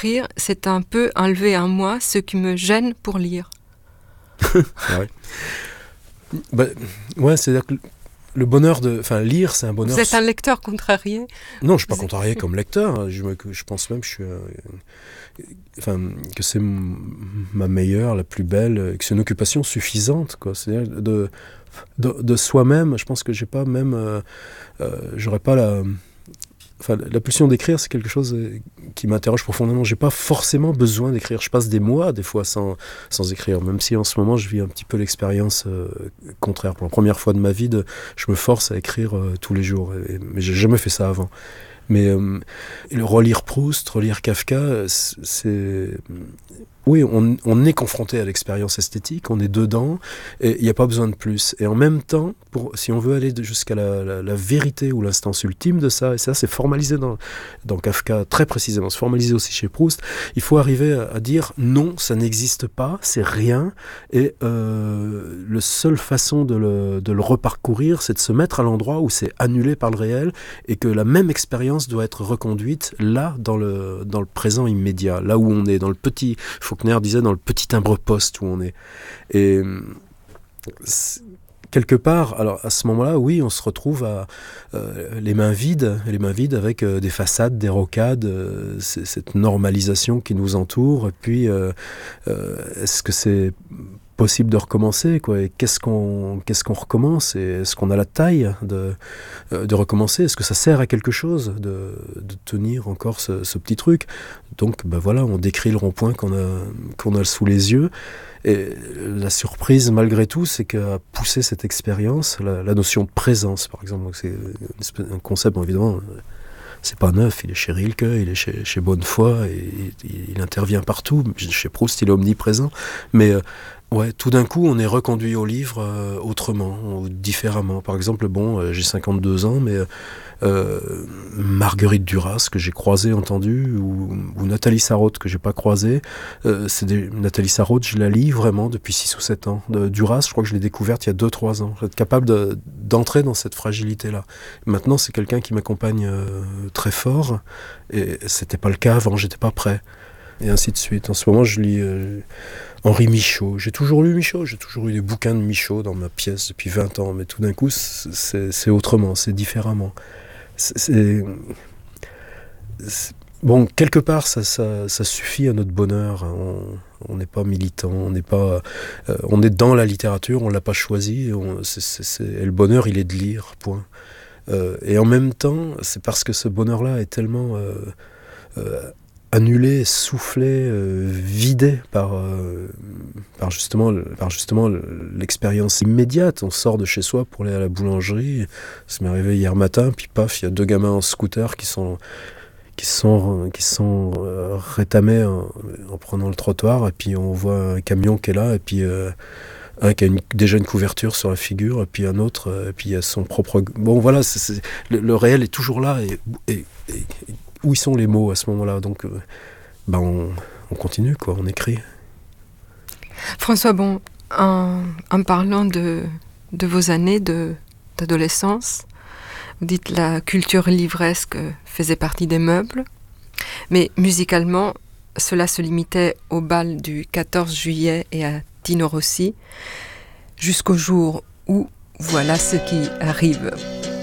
écrire, c'est un peu enlever à moi ce qui me gêne pour lire. Ouais. Ouais, c'est-à-dire que le bonheur lire, c'est un bonheur. Vous êtes un lecteur contrarié? Non, je ne suis pas contrarié comme lecteur. Je pense même que que c'est ma meilleure, la plus belle, que c'est une occupation suffisante, quoi. C'est-à-dire de soi-même. Je pense que j'ai pas même, j'aurais pas la pulsion d'écrire, c'est quelque chose qui m'interroge profondément. J'ai pas forcément besoin d'écrire. Je passe des mois, des fois, sans écrire. Même si en ce moment, je vis un petit peu l'expérience contraire. Pour la première fois de ma vie, je me force à écrire tous les jours. Mais j'ai jamais fait ça avant. Mais relire Proust, relire Kafka, oui, on est confronté à l'expérience esthétique, on est dedans, et il n'y a pas besoin de plus. Et en même temps, si on veut aller jusqu'à la vérité ou l'instance ultime de ça, et ça c'est formalisé dans Kafka très précisément, c'est formalisé aussi chez Proust, il faut arriver à dire non, ça n'existe pas, c'est rien, et la seule façon de le reparcourir, c'est de se mettre à l'endroit où c'est annulé par le réel, et que la même expérience doit être reconduite là, dans le présent immédiat, là où on est, dans le petit... Faulkner disait dans le petit timbre-poste où on est. Et quelque part, alors à ce moment-là, oui, on se retrouve à les mains vides avec des façades, des rocades, cette normalisation qui nous entoure. Et puis, est-ce que c'est possible de recommencer, quoi? Et qu'est-ce qu'on recommence? Et est-ce qu'on a la taille de recommencer? Est-ce que ça sert à quelque chose de tenir encore ce petit truc? Donc voilà, on décrit le rond-point qu'on a sous les yeux. Et la surprise, malgré tout, c'est qu'à pousser cette expérience, la notion de présence, par exemple, c'est un concept, évidemment, c'est pas neuf, il est chez Rilke, il est chez Bonnefoy, et il intervient partout. Chez Proust, il est omniprésent. Mais ouais, tout d'un coup, on est reconduit au livre autrement, ou différemment. Par exemple, j'ai 52 ans, mais Marguerite Duras, que j'ai croisée, entendue, ou Nathalie Sarraute, que j'ai pas croisée. Nathalie Sarraute, je la lis vraiment depuis 6 ou 7 ans. Duras, je crois que je l'ai découverte il y a 2-3 ans. Être capable d'entrer dans cette fragilité-là. Maintenant, c'est quelqu'un qui m'accompagne très fort, et c'était pas le cas avant, j'étais pas prêt. Et ainsi de suite. En ce moment, je lis Henri Michaud. J'ai toujours lu Michaud, j'ai toujours eu des bouquins de Michaud dans ma pièce depuis 20 ans, mais tout d'un coup, c'est autrement, c'est différemment. Bon, quelque part, ça suffit à notre bonheur. On n'est pas militant, on est dans la littérature, on l'a pas choisi. Et le bonheur, il est de lire, point. Et en même temps, c'est parce que ce bonheur-là est tellement annulé, soufflé, vidé par justement l'expérience immédiate. On sort de chez soi pour aller à la boulangerie. Ça m'est arrivé hier matin, puis paf, il y a 2 gamins en scooter qui sont rétamés en prenant le trottoir, et puis on voit un camion qui est là, et puis un qui a déjà une couverture sur la figure, et puis un autre, et puis il y a son propre... Bon voilà, le réel est toujours là, et où y sont les mots à ce moment-là? Donc on continue, quoi, on écrit. François, en parlant de vos années d'adolescence, vous dites la culture livresque faisait partie des meubles, mais musicalement, cela se limitait au bal du 14 juillet et à Tino Rossi, jusqu'au jour où voilà ce qui arrive.